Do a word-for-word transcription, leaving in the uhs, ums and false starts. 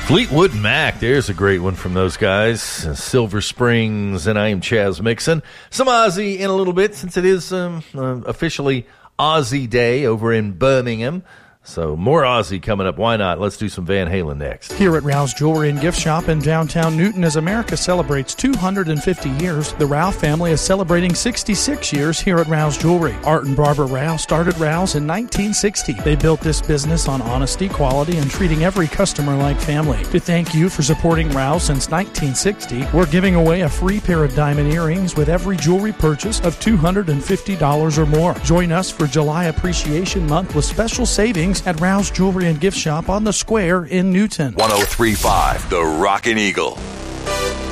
Fleetwood Mac, there's a great one from those guys. Silver Springs, and I am Chaz Mixon. Some Aussie in a little bit, since it is um, uh, officially Aussie Day over in Birmingham. So more Aussie coming up. Why not? Let's do some Van Halen next. Here at Rouse Jewelry and Gift Shop in downtown Newton, as America celebrates two hundred fifty years, the Rouse family is celebrating sixty-six years here at Rouse Jewelry. Art and Barbara Rouse started Rouse in nineteen sixty. They built this business on honesty, quality, and treating every customer like family. To thank you for supporting Rouse since nineteen sixty, we're giving away a free pair of diamond earrings with every jewelry purchase of two hundred fifty dollars or more. Join us for July Appreciation Month with special savings at Rouse Jewelry and Gift Shop on the Square in Newton. one oh three point five The Rockin' Eagle.